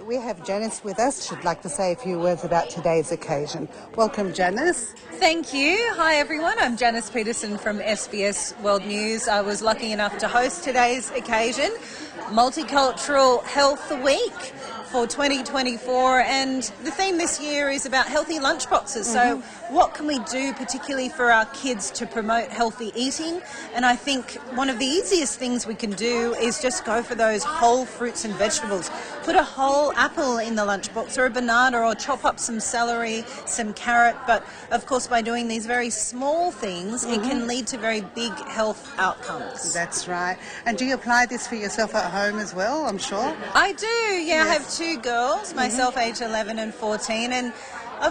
we have Janice with us. She'd like to say a few words about today's occasion. Welcome, Janice. Thank you. Hi, everyone. I'm Janice Peterson from SBS World News. I was lucky enough to host today's occasion, Multicultural Health Week for 2024, and the theme this year is about healthy lunchboxes. So what can we do particularly for our kids to promote healthy eating? And I think one of the easiest things we can do is just go for those whole fruits and vegetables. Put a whole apple in the lunchbox, or a banana, or chop up some celery, some carrot. But of course, by doing these very small things, it can lead to very big health outcomes. That's right. And do you apply this for yourself at home as well, I'm sure? I do, yeah. Yes. I have two girls, myself aged 11 and 14, and